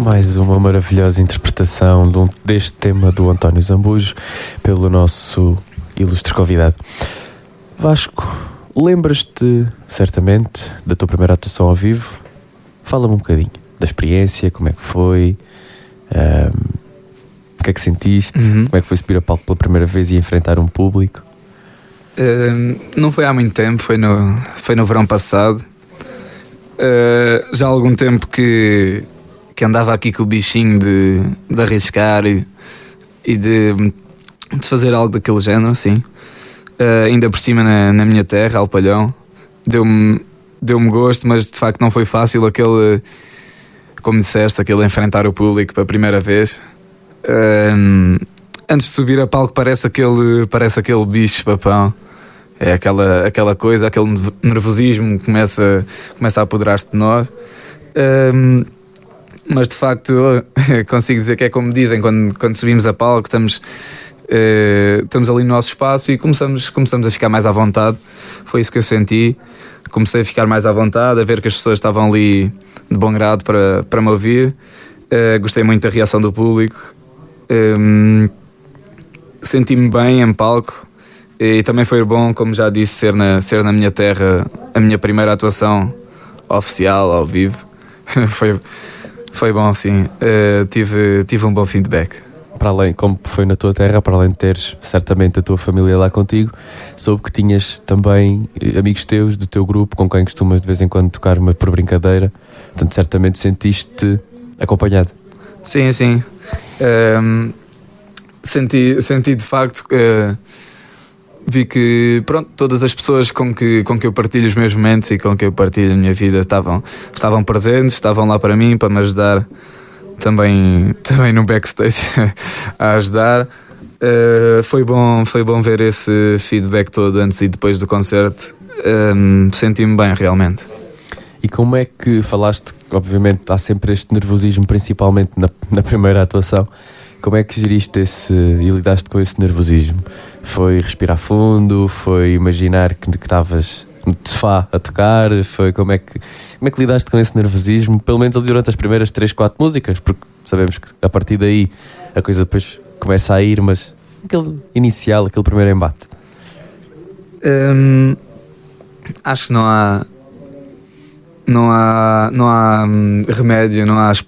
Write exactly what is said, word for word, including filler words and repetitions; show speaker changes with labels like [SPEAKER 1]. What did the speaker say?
[SPEAKER 1] Mais uma maravilhosa interpretação de um, deste tema do António Zambujo pelo nosso ilustre convidado. Vasco, lembras-te certamente da tua primeira atuação ao vivo? Fala-me um bocadinho da experiência, como é que foi, um, o que é que sentiste, uhum. Como é que foi subir a palco pela primeira vez e enfrentar um público?
[SPEAKER 2] Uh, não foi há muito tempo, foi no, foi no verão passado. Uh, já há algum tempo que, que andava aqui com o bichinho de, de arriscar e, e de, de fazer algo daquele género, assim. Uh, ainda por cima na, na minha terra, Alpalhão. Deu-me, deu-me gosto, mas de facto não foi fácil aquele, como disseste, aquele enfrentar o público pela primeira vez. Uh, antes de subir a palco parece aquele, parece aquele bicho papão. É aquela, aquela coisa, aquele nervosismo que começa, começa a apoderar-se de nós. Um, mas de facto consigo dizer que é como dizem quando, quando subimos a palco, estamos, uh, estamos ali no nosso espaço e começamos, começamos a ficar mais à vontade. Foi isso que eu senti. Comecei a ficar mais à vontade, a ver que as pessoas estavam ali de bom grado para, para me ouvir. Uh, gostei muito da reação do público. Um, senti-me bem em palco. E também foi bom, como já disse, ser na, ser na minha terra a minha primeira atuação oficial, ao vivo. foi, foi bom, sim. Uh, tive, tive um bom feedback.
[SPEAKER 1] Para além, como foi na tua terra, para além de teres certamente a tua família lá contigo, soube que tinhas também amigos teus, do teu grupo, com quem costumas de vez em quando tocar uma por brincadeira. Portanto, certamente sentiste-te acompanhado.
[SPEAKER 2] Sim, sim. Um, senti, senti de facto... Uh, Vi que, pronto, todas as pessoas com que, com que eu partilho os meus momentos e com que eu partilho a minha vida estavam, estavam presentes, estavam lá para mim, para me ajudar também, também no backstage a ajudar. Uh, foi bom, foi bom ver esse feedback todo antes e depois do concerto. Um, senti-me bem, realmente.
[SPEAKER 1] E como é que falaste, obviamente há sempre este nervosismo, principalmente na, na primeira atuação, como é que geriste esse e lidaste com esse nervosismo? Foi respirar fundo? Foi imaginar que estavas no sofá a tocar? Foi, como, é que, como é que lidaste com esse nervosismo? Pelo menos ali durante as primeiras três, quatro músicas, porque sabemos que a partir daí a coisa depois começa a ir, mas aquele inicial, aquele primeiro embate.
[SPEAKER 2] Hum, acho que não há não há, não há hum, remédio, não há,